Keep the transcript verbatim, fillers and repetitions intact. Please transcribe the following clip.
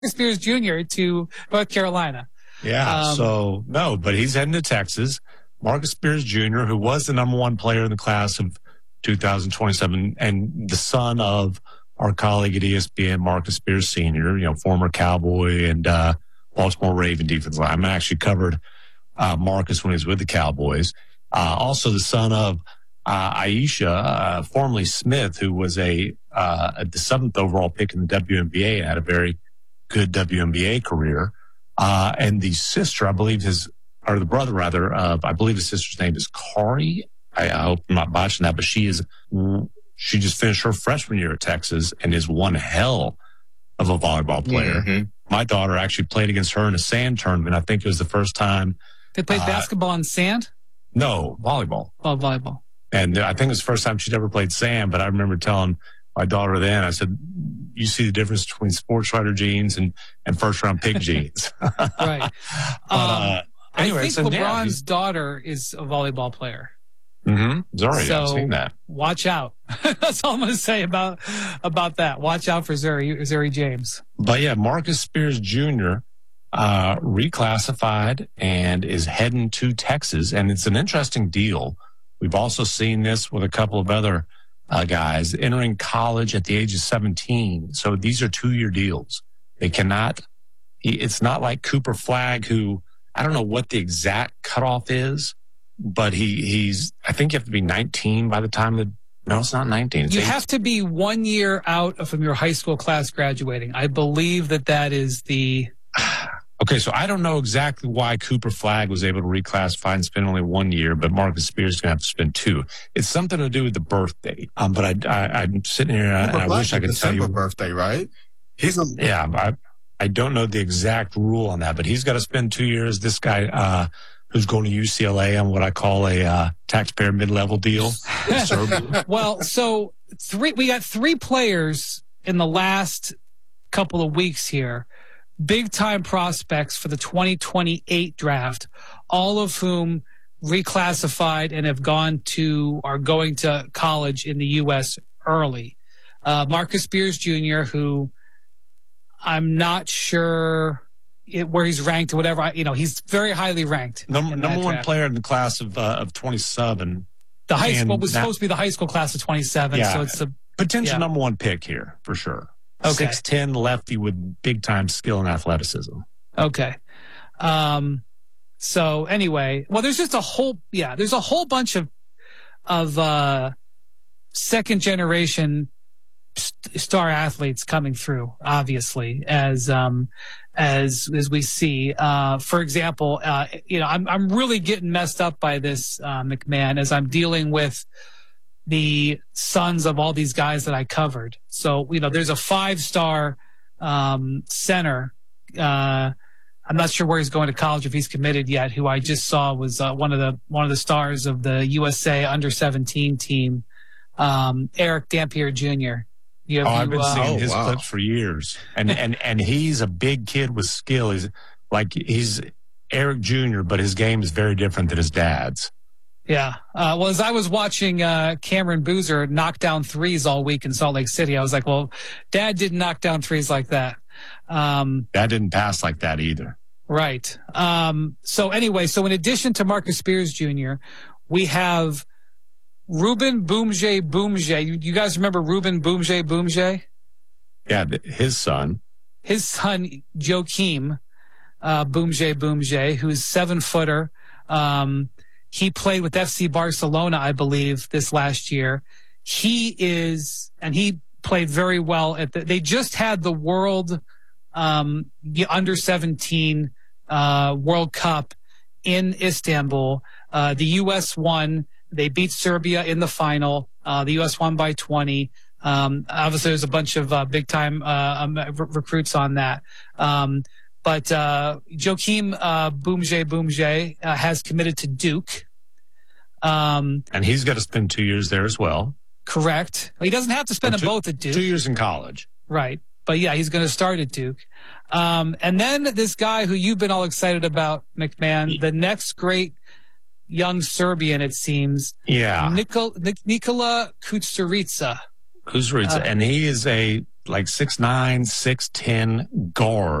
Spears Junior to North Carolina. Yeah, Um, so no, but he's heading to Texas. Marcus Spears Junior, who was the number one player in the class of two thousand twenty-seven, and the son of our colleague at E S P N, Marcus Spears Senior, you know, former Cowboy and uh, Baltimore Raven defense line. I actually covered uh, Marcus when he was with the Cowboys. Uh, also the son of uh, Aisha, uh, formerly Smith, who was a uh, the seventh overall pick in the W N B A and had a very good W N B A career. Uh, and the sister, I believe his, or the brother rather, of, I believe his sister's name is Kari. I, I hope I'm not botching that, but she is, she just finished her freshman year at Texas and is one hell of a volleyball player. Mm-hmm. My daughter actually played against her in a sand tournament. I think it was the first time. They played uh, basketball in sand? No, volleyball. Oh, volleyball. And I think it was the first time she'd ever played sand, but I remember telling my daughter then, I said, you see the difference between sports writer jeans and, and first round pick jeans. Right. But, uh, I anyway, think so yeah, LeBron's daughter is a volleyball player. Mm-hmm. Zuri, So I've seen that. watch out. That's all I'm going to say about about that. Watch out for Zuri, Zuri James. But yeah, Marcus Spears Junior uh, reclassified and is heading to Texas, and it's an interesting deal. We've also seen this with a couple of other uh, guys entering college at the age of seventeen. So these are two-year deals. They cannot. He, it's not like Cooper Flagg, who I don't know what the exact cutoff is. But he, he's, I think you have to be nineteen by the time that, no, it's not nineteen. It's You eight. have to be one year out from your high school class graduating. I believe that that is the. Okay, so I don't know exactly why Cooper Flagg was able to reclassify and spend only one year, but Marcus Spears is going to have to spend two. It's something to do with the birth date. Um, but I, I, I'm sitting here and, I, and I wish I could tell you. Birthday, right? He's a, yeah, I, I don't know the exact rule on that, but he's got to spend two years. This guy, uh, who's going to U C L A on what I call a uh, taxpayer mid-level deal. Well, so three we got three players in the last couple of weeks here, big-time prospects for the twenty twenty-eight draft, all of whom reclassified and have gone to, are going to college in the U S early. Uh, Marcus Spears Junior, who I'm not sure it, where he's ranked or whatever. I, you know, he's very highly ranked. Number, number one draft. player in the class of uh, of twenty-seven. The high school was now, supposed to be the high school class of twenty-seven, yeah, so it's a potential yeah. number one pick here for sure. Okay. six ten lefty with big time skill and athleticism. Okay. Um, so anyway, well, there's just a whole, yeah, there's a whole bunch of, of, uh, second generation st- star athletes coming through, obviously, as, um, as, as we see, uh, for example, uh, you know, I'm, I'm really getting messed up by this, uh, McMahon, as I'm dealing with the sons of all these guys that I covered. So, you know, there's a five star, um, center, uh, I'm not sure where he's going to college, if he's committed yet, who I just saw was uh, one of the one of the stars of the U S A under seventeen team, um, Eric Dampier Junior You have, oh, I've you, been uh, seeing oh, his wow. clips for years, and and and he's a big kid with skill. He's like he's Eric Junior, but his game is very different than his dad's. Yeah. Uh, well, as I was watching uh, Cameron Boozer knock down threes all week in Salt Lake City, I was like, well, Dad didn't knock down threes like that. Um, Dad didn't pass like that either. Right. Um, so anyway, so in addition to Marcus Spears Junior, we have Ruben Boomjay Boomjay. You, you guys remember Ruben Boomjay Boomjay? Yeah, th- his son. His son, Joakim uh, Boomjay Boomjay, who's seven footer. Um, he played with F C Barcelona, I believe, this last year. He is, and he played very well at the, they just had the world, um, under seventeen, uh, World Cup in Istanbul. Uh, the U S won. They beat Serbia in the final. Uh, the U S won by twenty. Um, obviously there's a bunch of, uh, big time, uh, um, re- recruits on that. Um, but, uh, Joakim, uh, Boomjay Boomjay, uh, has committed to Duke. Um, and he's got to spend two years there as well. Correct. He doesn't have to spend them both at Duke. Two years in college. Right. But yeah, he's going to start at Duke. Um, and then this guy who you've been all excited about, McMahon, the next great young Serbian, it seems. Yeah. Nikol- Nik- Nikola Kusturica. Kusturica. Uh, and he is a like six nine, six ten guard.